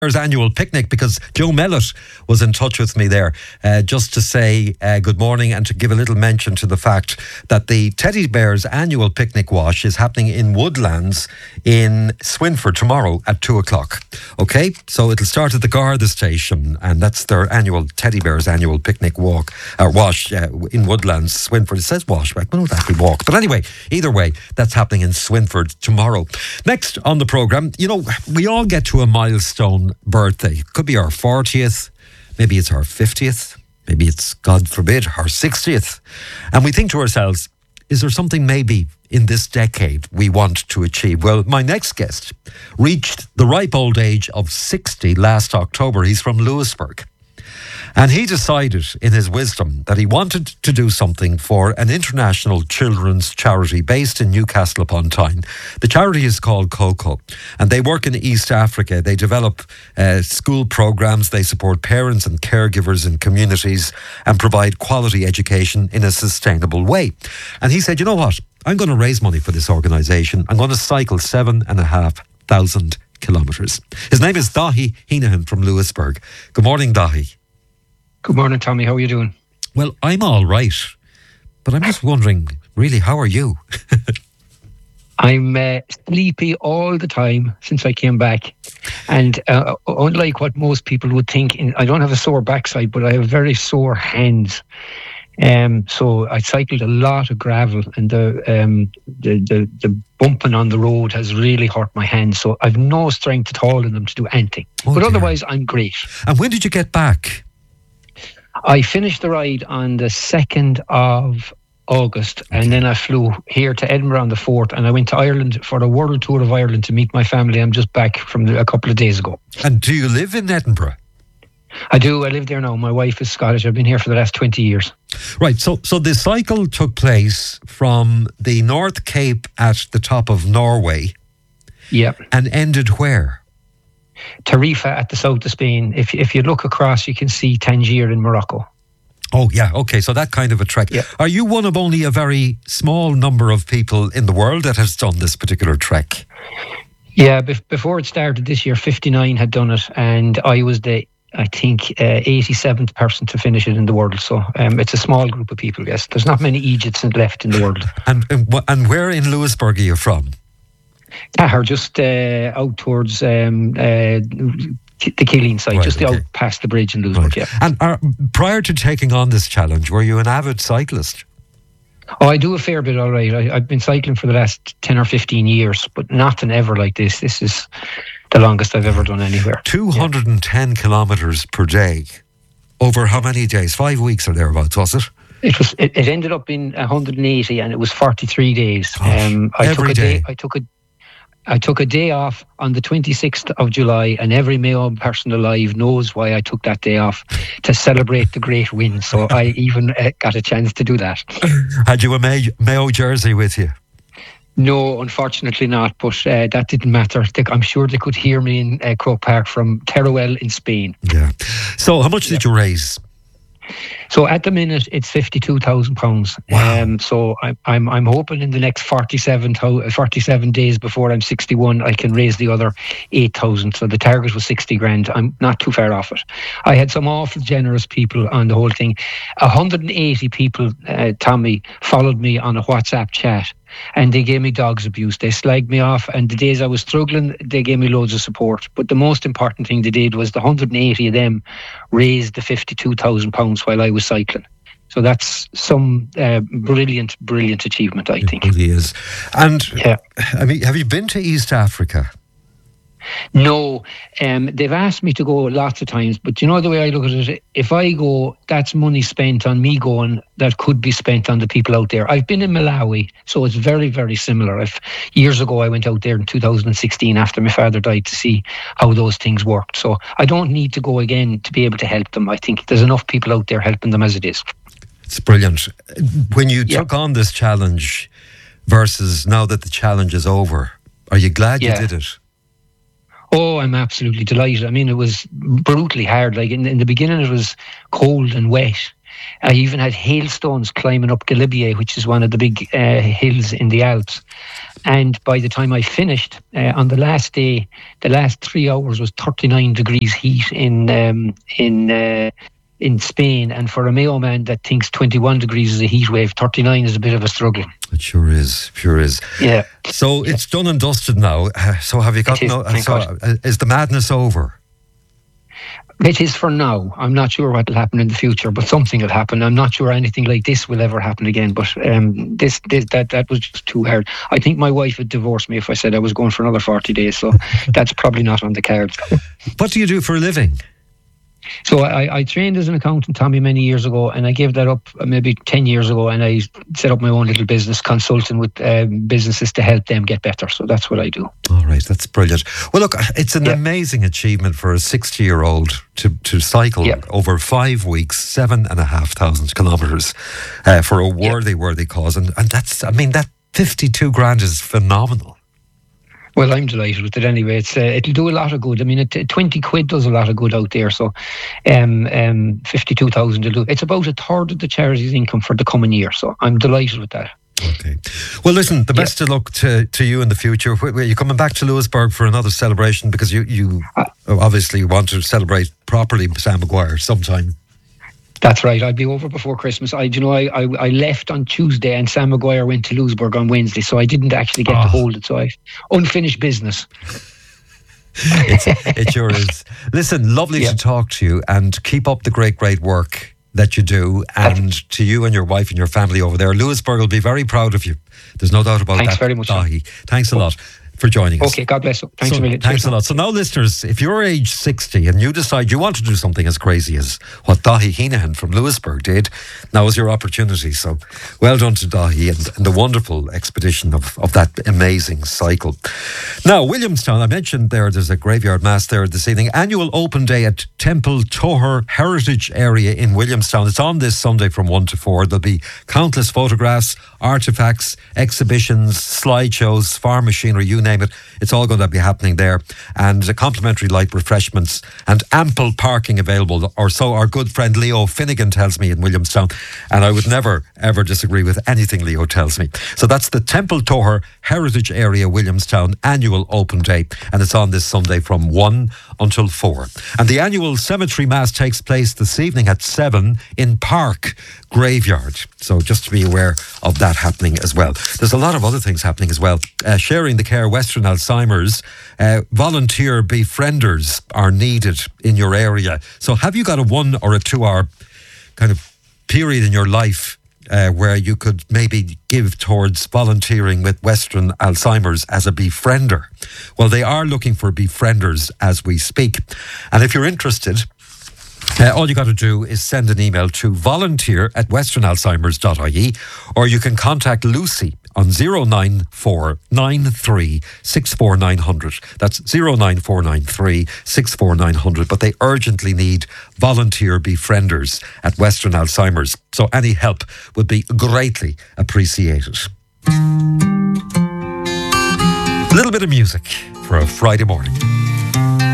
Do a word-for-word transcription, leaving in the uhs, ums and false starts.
Annual picnic, because Joe Mellett was in touch with me there uh, just to say uh, good morning and to give a little mention to the fact that the Teddy Bears Annual Picnic Wash is happening in Woodlands in Swinford tomorrow at two o'clock. Okay, so it'll start at the Garda station, and that's their annual Teddy Bears Annual Picnic Walk or Wash uh, in Woodlands, Swinford. It says wash, but I don't know exactly walk. But anyway, either way, that's happening in Swinford tomorrow. Next on the programme, you know, we all get to a milestone birthday. It could be our fortieth, maybe it's our fiftieth, maybe it's, God forbid, our sixtieth. And we think to ourselves, is there something maybe in this decade we want to achieve? Well, my next guest reached the ripe old age of sixty last October. He's from Lewisburg. And he decided in his wisdom that he wanted to do something for an international children's charity based in Newcastle upon Tyne. The charity is called Coco, and they work in East Africa. They develop uh, school programs, they support parents and caregivers in communities and provide quality education in a sustainable way. And he said, you know what, I'm going to raise money for this organisation. I'm going to cycle seven and a half thousand kilometres. His name is Dahi Heenahan from Lewisburg. Good morning, Dahi. Good morning, Tommy. How are you doing? Well, I'm all right, but I'm just wondering, really, how are you? I'm uh, sleepy all the time since I came back. And uh, unlike what most people would think, I don't have a sore backside, but I have very sore hands. Um, so I cycled a lot of gravel, and the, um, the, the, the bumping on the road has really hurt my hands. So I've no strength at all in them to do anything. Oh, but dear. Otherwise, I'm great. And when did you get back? I finished the ride on the second of August, okay. And then I flew here to Edinburgh on the fourth, and I went to Ireland for a world tour of Ireland to meet my family. I'm just back from the, a couple of days ago. And do you live in Edinburgh? I do. I live there now. My wife is Scottish. I've been here for the last twenty years. Right. So, so the cycle took place from the North Cape at the top of Norway. Yep. And ended where? Tarifa at the south of Spain. If if you look across, you can see Tangier in Morocco. Oh, yeah. Okay, so that kind of a trek. Yeah. Are you one of only a very small number of people in the world that has done this particular trek? Yeah, be- before it started this year, fifty-nine had done it, and I was the, I think, uh, eighty-seventh person to finish it in the world. So um, it's a small group of people, yes. There's not many Egypts left in the world. And, and, and where in Lewisburg are you from? Cahir, just uh, out towards um, uh, the Killeen side, right, just okay. out past the bridge in Lewisburg, right. Yeah. And uh, prior to taking on this challenge, were you an avid cyclist? Oh, I do a fair bit, all right. I, I've been cycling for the last ten or fifteen years, but nothing ever like this. This is the longest I've ever done anywhere. two hundred ten yeah. kilometres per day. Over how many days? Five weeks or thereabouts, was it? It was. It, it ended up in one hundred eighty, and it was forty-three days. Gosh, um, I every took a day. day. I took a. I took a day off on the twenty-sixth of July, and every Mayo person alive knows why I took that day off, to celebrate the great win. So I even uh, got a chance to do that. Had you a Mayo, Mayo jersey with you? No, unfortunately not, but uh, that didn't matter. I'm sure they could hear me in uh, Croke Park from Teruel in Spain. Yeah. So how much did you raise? So at the minute it's fifty-two thousand pounds. Wow. Um, so I'm I'm I'm hoping in the next forty-seven, forty-seven days before I'm sixty-one, I can raise the other eight thousand. So the target was sixty grand. I'm not too far off it. I had some awful generous people on the whole thing. one hundred eighty people, uh, Tommy, followed me on a WhatsApp chat. And they gave me dog's abuse. They slagged me off, and the days I was struggling, they gave me loads of support. But the most important thing they did was the one hundred eighty of them raised the fifty-two thousand pounds while I was cycling. So that's some uh, brilliant, brilliant achievement, I think. It really is. And yeah. I mean, have you been to East Africa? No, um, they've asked me to go lots of times, but you know the way I look at it, if I go, that's money spent on me going that could be spent on the people out there. I've been in Malawi, so it's very, very similar. I've, years ago I went out there in two thousand sixteen after my father died to see how those things worked. So I don't need to go again to be able to help them. I think there's enough people out there helping them as it is. It's brilliant. When you yeah. took on this challenge versus now that the challenge is over, are you glad yeah. you did it? Oh, I'm absolutely delighted. I mean, it was brutally hard. Like in, in the beginning, it was cold and wet. I even had hailstones climbing up Galibier, which is one of the big uh, hills in the Alps. And by the time I finished, uh, on the last day, the last three hours was thirty-nine degrees heat in um, in uh, in Spain. And for a Mayo man that thinks twenty-one degrees is a heat wave, thirty-nine is a bit of a struggle. It sure is, sure is. Yeah. So it's done and dusted now. Uh, so have you got It is, no? thank So, God. uh, is the madness over? It is for now. I'm not sure what will happen in the future, but something will happen. I'm not sure anything like this will ever happen again. But um, this, this, that, that was just too hard. I think my wife would divorce me if I said I was going for another forty days. So that's probably not on the cards. What do you do for a living? So I, I trained as an accountant, Tommy, many years ago, and I gave that up uh, maybe ten years ago, and I set up my own little business, consulting with um, businesses to help them get better. So that's what I do. All right, that's brilliant. Well, look, it's an Yeah. amazing achievement for a sixty-year-old to, to cycle Yeah. over five weeks, seven and a half thousand kilometres uh, for a Yeah. worthy, worthy cause. And, and that's, I mean, that fifty-two grand is phenomenal. Well, I'm delighted with it anyway. It's uh, it'll do a lot of good. I mean, it, twenty quid does a lot of good out there. So, um, um, fifty-two thousand will do. It's about a third of the charity's income for the coming year. So I'm delighted with that. Okay. Well, listen, the best of luck to, to you in the future. Wh- Are you coming back to Lewisburg for another celebration? Because you, you Uh, obviously want to celebrate properly Sam Maguire sometime. That's right. I'll be over before Christmas. I, you know, I, I, I left on Tuesday, and Sam Maguire went to Lewisburg on Wednesday, so I didn't actually get Oh. to hold it. So I unfinished business. It's, it sure is. Listen, lovely Yeah. to talk to you, and keep up the great, great work that you do. And to you and your wife and your family over there, Lewisburg will be very proud of you. There's no doubt about Thanks that. very much, Dahi. Thanks a lot for joining us. Okay, God bless you. Thanks So, a million. thanks Cheers. a lot. So now, listeners, if you're age sixty and you decide you want to do something as crazy as what Dahi Heenan from Lewisburg did, now is your opportunity. So well done to Dahi and, and the wonderful expedition of, of that amazing cycle. Now, Williamstown, I mentioned there, there's a graveyard mass there this evening. Annual open day at Temple Toher Heritage Area in Williamstown. It's on this Sunday from one to four. There'll be countless photographs, artefacts, exhibitions, slideshows, farm machinery, you name it. It's all going to be happening there. And uh, complimentary light refreshments and ample parking available, or so our good friend Leo Finnegan tells me in Williamstown. And I would never, ever disagree with anything Leo tells me. So that's the Temple Toher Heritage Area, Williamstown, annual open day. And it's on this Sunday from one until four. And the annual cemetery mass takes place this evening at seven in Park Graveyard. So just to be aware of that happening as well. There's a lot of other things happening as well. Uh, sharing the care, Western Alzheimer's, uh, volunteer befrienders are needed in your area. So have you got a one or a two hour kind of period in your life uh, where you could maybe give towards volunteering with Western Alzheimer's as a befriender? Well, they are looking for befrienders as we speak. And if you're interested, Uh, all you got to do is send an email to volunteer at western alzheimers dot I E, or you can contact Lucy on zero nine four nine three six four nine zero zero. That's zero nine four nine three six four nine zero zero. But they urgently need volunteer befrienders at Western Alzheimer's. So any help would be greatly appreciated. A little bit of music for a Friday morning.